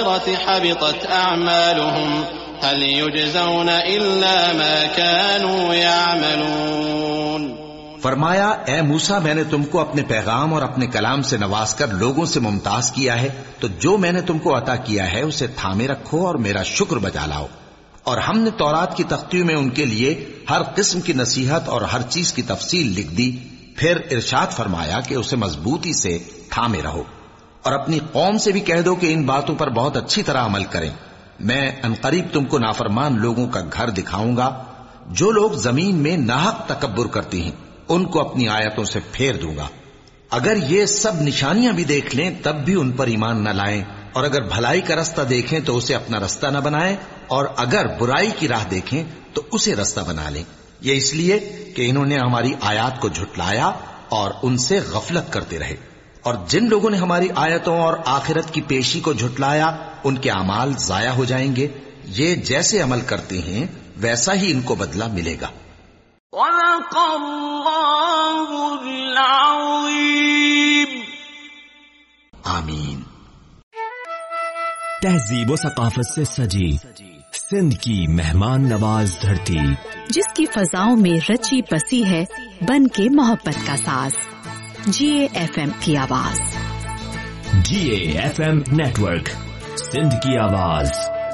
الآخرة حبطت أعمالهم هل يجزون إلا ما كانوا يعملون۔ فرمایا اے موسیٰ میں نے تم کو اپنے پیغام اور اپنے کلام سے نواز کر لوگوں سے ممتاز کیا ہے، تو جو میں نے تم کو عطا کیا ہے اسے تھامے رکھو اور میرا شکر بجا لاؤ۔ اور ہم نے تورات کی تختیوں میں ان کے لیے ہر قسم کی نصیحت اور ہر چیز کی تفصیل لکھ دی، پھر ارشاد فرمایا کہ اسے مضبوطی سے تھامے رہو، اور اپنی قوم سے بھی کہہ دو کہ ان باتوں پر بہت اچھی طرح عمل کریں۔ میں عنقریب تم کو نافرمان لوگوں کا گھر دکھاؤں گا، جو لوگ زمین میں ناحق تکبر کرتی ہیں ان کو اپنی آیتوں سے پھیر دوں گا۔ اگر یہ سب نشانیاں بھی دیکھ لیں تب بھی ان پر ایمان نہ لائیں، اور اگر بھلائی کا رستہ دیکھیں تو اسے اپنا رستہ نہ بنائیں، اور اگر برائی کی راہ دیکھیں تو اسے رستہ بنا لیں۔ یہ اس لیے کہ انہوں نے ہماری آیات کو جھٹلایا اور ان سے غفلت کرتے رہے، اور جن لوگوں نے ہماری آیتوں اور آخرت کی پیشی کو جھٹلایا ان کے اعمال ضائع ہو جائیں گے۔ یہ جیسے عمل کرتے ہیں ویسا ہی ان کو بدلہ ملے گا۔ صدق اللہ العظیم۔ آمین۔ تہذیب و ثقافت سے سجی سندھ کی مہمان نواز دھرتی، جس کی فضاؤں میں رچی بسی ہے بن کے محبت کا ساز، GAFM کی آواز، GAFM نیٹورک، سندھ کی آواز۔